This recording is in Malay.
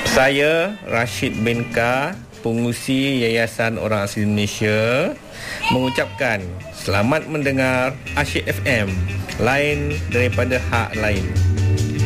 Saya Rashid bin Ka, pengurusi Yayasan Orang Asli Indonesia, mengucapkan selamat mendengar Asyik FM, lain daripada hak lain.